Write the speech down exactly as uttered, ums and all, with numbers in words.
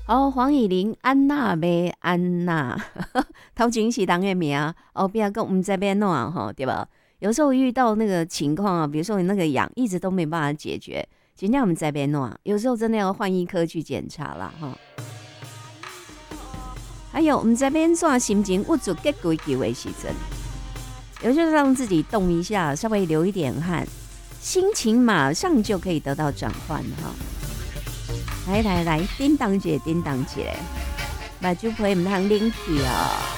哦，黄以玲，安娜呗，安娜，头前是人的名，后边讲唔知要怎吼，对吧？有时候遇到那个情况啊，比如说你那个痒一直都没办法解决，真正唔知要怎样，有时候真的要换医科去检查啦，哈。还有唔知要怎样，心情郁卒结规球的时阵，有时候让自己动一下，稍微流一点汗，心情马上就可以得到转换哈。来来来，叮当姐，叮当姐，目睭皮唔通冷去哦。